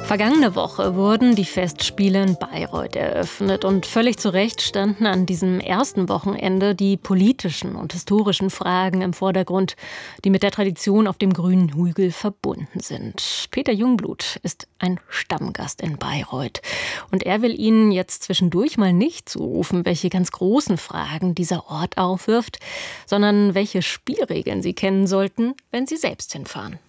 Vergangene Woche wurden die Festspiele in Bayreuth eröffnet und völlig zu Recht standen an diesem ersten Wochenende die politischen und historischen Fragen im Vordergrund, die mit der Tradition auf dem grünen Hügel verbunden sind. Peter Jungblut ist ein Stammgast in Bayreuth und er will Ihnen jetzt zwischendurch mal nicht zurufen, welche ganz großen Fragen dieser Ort aufwirft, sondern welche Spielregeln Sie kennen sollten, wenn Sie selbst hinfahren.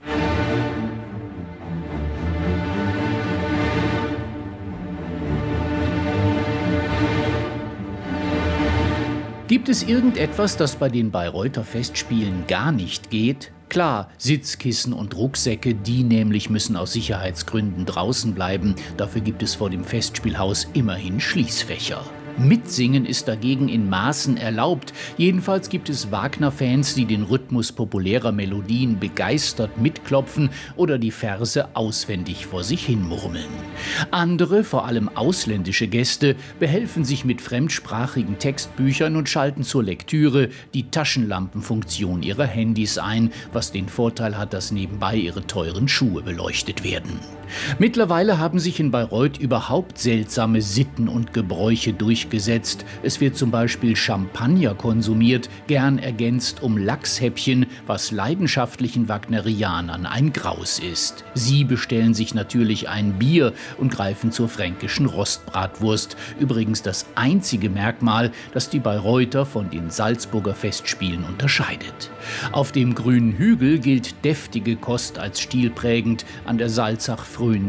Gibt es irgendetwas, das bei den Bayreuther Festspielen gar nicht geht? Klar, Sitzkissen und Rucksäcke, die nämlich müssen aus Sicherheitsgründen draußen bleiben. Dafür gibt es vor dem Festspielhaus immerhin Schließfächer. Mitsingen ist dagegen in Maßen erlaubt. Jedenfalls gibt es Wagner-Fans, die den Rhythmus populärer Melodien begeistert mitklopfen oder die Verse auswendig vor sich hin murmeln. Andere, vor allem ausländische Gäste, behelfen sich mit fremdsprachigen Textbüchern und schalten zur Lektüre die Taschenlampenfunktion ihrer Handys ein, was den Vorteil hat, dass nebenbei ihre teuren Schuhe beleuchtet werden. Mittlerweile haben sich in Bayreuth überhaupt seltsame Sitten und Gebräuche durchgesetzt. Es wird zum Beispiel Champagner konsumiert, gern ergänzt um Lachshäppchen, was leidenschaftlichen Wagnerianern ein Graus ist. Sie bestellen sich natürlich ein Bier und greifen zur fränkischen Rostbratwurst. Übrigens das einzige Merkmal, das die Bayreuther von den Salzburger Festspielen unterscheidet. Auf dem grünen Hügel gilt deftige Kost als stilprägend, an der Salzach frönen